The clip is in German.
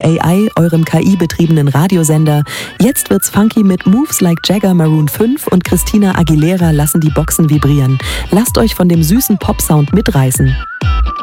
AI, eurem KI-betriebenen Radiosender. Jetzt wird's funky mit Moves like Jagger, Maroon 5 und Christina Aguilera lassen die Boxen vibrieren. Lasst euch von dem süßen Pop-Sound mitreißen.